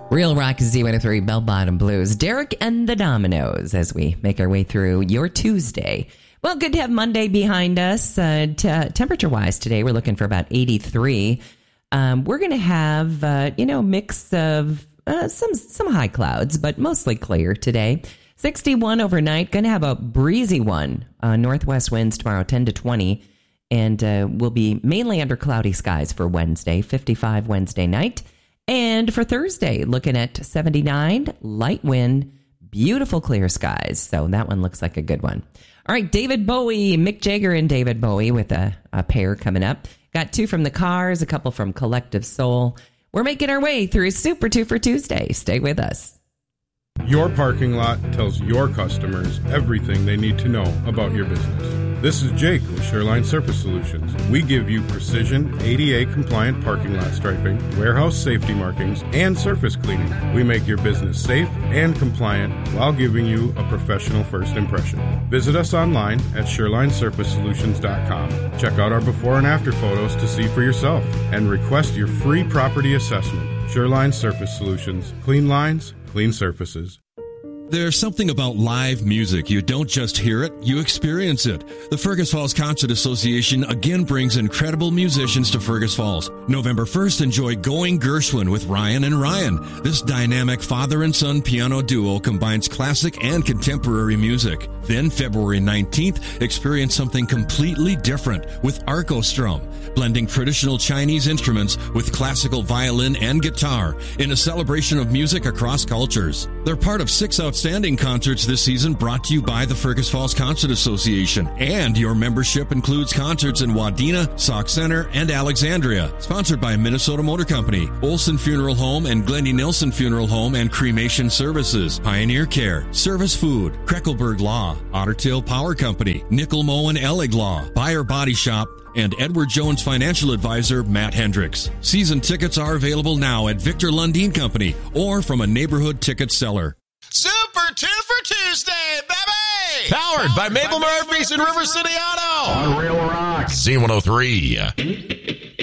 Real Rock is Z103 Bell Bottom Blues. Derek and the Dominoes as we make our way through your Tuesday. Well, good to have Monday behind us. Temperature-wise today, we're looking for about 83. We're going to have, mix of some high clouds, but mostly clear today. 61 overnight. Going to have a breezy one. Northwest winds tomorrow, 10 to 20. And we'll be mainly under cloudy skies for Wednesday, 55 Wednesday night. And for Thursday, looking at 79, light wind, beautiful clear skies. So that one looks like a good one. All right, David Bowie, Mick Jagger and David Bowie with a pair coming up. Got 2 from the Cars, a couple from Collective Soul. We're making our way through Super 2 for Tuesday. Stay with us. Your parking lot tells your customers everything they need to know about your business. This is Jake with Shoreline Surface Solutions. We give you precision ADA-compliant parking lot striping, warehouse safety markings, and surface cleaning. We make your business safe and compliant while giving you a professional first impression. Visit us online at ShorelineSurfaceSolutions.com. Check out our before and after photos to see for yourself and request your free property assessment. Shoreline Surface Solutions. Clean lines, clean surfaces. There's something about live music. You don't just hear it, you experience it. The Fergus Falls Concert Association again brings incredible musicians to Fergus Falls. November 1st, enjoy Going Gershwin with Ryan and Ryan. This dynamic father and son piano duo combines classic and contemporary music. Then February 19th, experience something completely different with Arco Strum, blending traditional Chinese instruments with classical violin and guitar in a celebration of music across cultures. They're part of 6 outstanding concerts this season brought to you by the Fergus Falls Concert Association. And your membership includes concerts in Wadena, Sauk Center, and Alexandria. Sponsored by Minnesota Motor Company, Olson Funeral Home and Glendy Nilsson Funeral Home and Cremation Services, Pioneer Care, Service Food, Kreckelberg Law, Otter Tail Power Company, Nickel Moe and Ellig Law, Buyer Body Shop, and Edward Jones Financial Advisor Matt Hendricks. Season tickets are available now at Victor Lundeen Company or from a neighborhood ticket seller. Super 2 for Tuesday, baby! Powered by Mabel Murphy's and River City Auto. On Real Rock. Z103.